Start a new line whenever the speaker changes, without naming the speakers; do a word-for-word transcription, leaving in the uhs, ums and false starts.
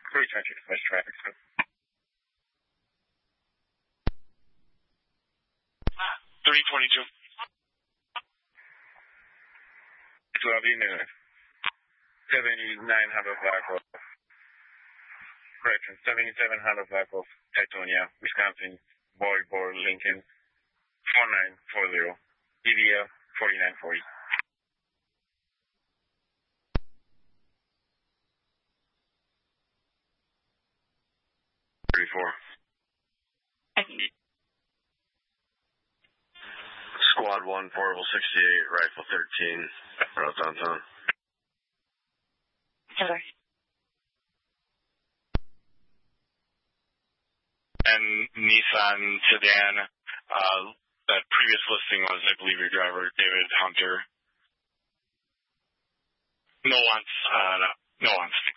three twenty to West Traffic, sir.
three twenty-two.
twelve unit. seventy-nine hundred Black Wolf. Correction, seventy-seven hundred Black Wolf, Titonia, Wisconsin, Boy, Boy, Lincoln, four nine four zero, D V L forty-nine forty.
thirty-four. Squad one, Portable sixty-eight, Rifle thirteen, route downtown.
Hello.
And Nissan sedan, uh, that previous listing was, I believe, your driver, David Hunter. No wants, uh, no wants.